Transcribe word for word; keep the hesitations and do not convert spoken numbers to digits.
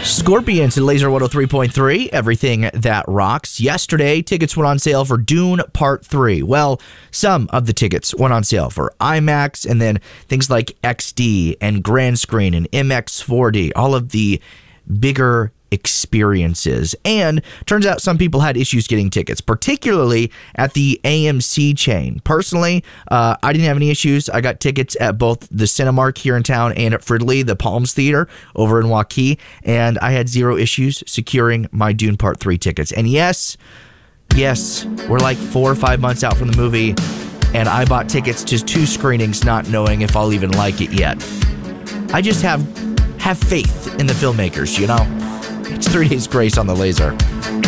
Scorpions at Laser one oh three point three, everything that rocks. Yesterday, tickets went on sale for Dune Part three. Well, some of the tickets went on sale for IMAX and then things like X D and Grand Screen and M X four D, all of the bigger experiences. And turns out some people had issues getting tickets, particularly at the A M C chain. Personally, uh, I didn't have any issues. I got tickets at both the Cinemark here in town and at Fridley, the Palms Theater over in Waukee, and I had zero issues securing my Dune Part three tickets. And yes, yes, we're like four or five months out from the movie, and I bought tickets to two screenings not knowing if I'll even like it yet. I just have have faith in the filmmakers, you know? It's Three Days Grace on the Laser.